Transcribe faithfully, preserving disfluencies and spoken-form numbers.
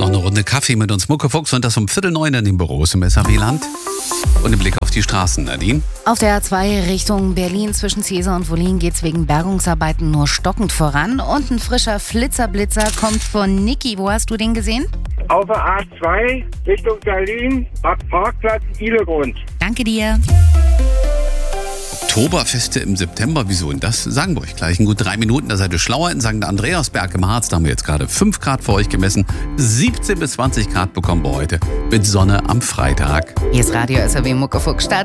noch eine Runde Kaffee mit uns Muckefuchs und das um Viertel neun in den Büros im S R W-Land. Und ein Blick auf die Straßen, Nadine. Auf der A zwei Richtung Berlin zwischen Cäsar und Wollin geht's wegen Bergungsarbeiten nur stockend voran. Und ein frischer Flitzerblitzer kommt von Niki. Wo hast du den gesehen? Auf der A zwei Richtung Berlin, ab Parkplatz Ihlegrund. Danke dir. Oktoberfeste im September, wieso denn das? Sagen wir euch gleich in gut drei Minuten. Da seid ihr schlauer in Sankt Andreasberg im Harz. Da haben wir jetzt gerade fünf Grad für euch gemessen. siebzehn bis zwanzig Grad bekommen wir heute mit Sonne am Freitag. Hier ist Radio S R W Muckefuchs. Start